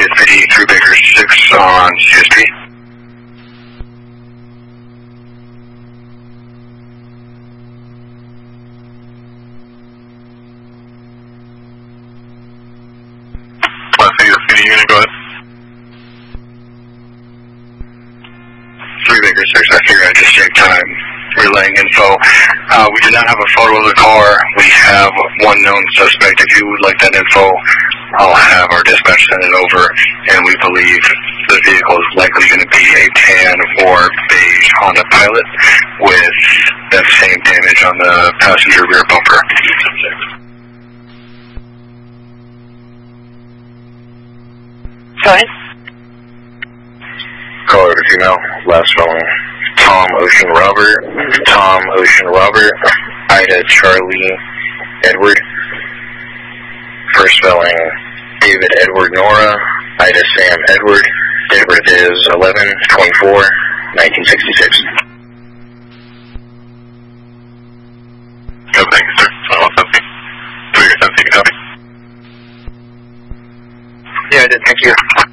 CSPD 3 Baker 6 on CSP. CSPD unit, go ahead. 3 Baker 6, I figure I'd just take time relaying info. We do not have a photo of the car. We have one known suspect. If you would like that info, I'll have our dispatch send it over, and we believe the vehicle is likely going to be a tan or beige Honda Pilot with that same damage on the passenger rear bumper. Go ahead. Caller to female, last phone, Tom Ocean Robert, Ida Charlie Edward, first spelling David Edward Nora, Ida Sam Edward, date of birth is 11/24/1966. No, thank you, sir. Do your 10, copy. Yeah, I did, thank you.